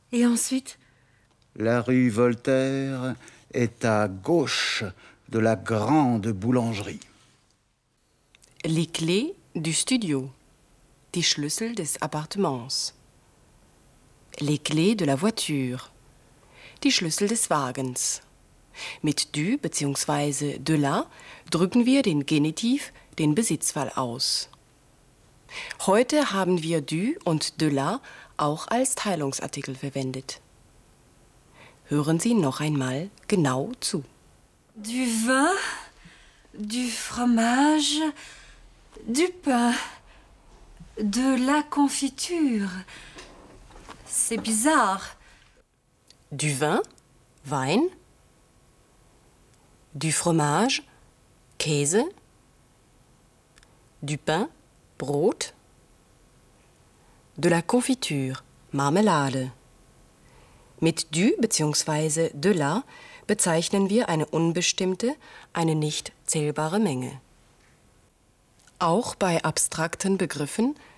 Et ensuite? La rue Voltaire est à gauche de la grande boulangerie. Les clés du studio. Die Schlüssel des Appartements. Les clés de la voiture. Die Schlüssel des Wagens. Mit du bzw. de la drücken wir den Genitiv, den Besitzfall aus. Heute haben wir du und de la auch als Teilungsartikel verwendet. Hören Sie noch einmal genau zu. Du vin, du fromage, du pain, de la confiture. C'est bizarre. Du vin, Wein. Du fromage, Käse. Du pain, Brot. De la confiture, Marmelade. Mit du bzw. de la bezeichnen wir eine unbestimmte, eine nicht zählbare Menge. Auch bei abstrakten Begriffen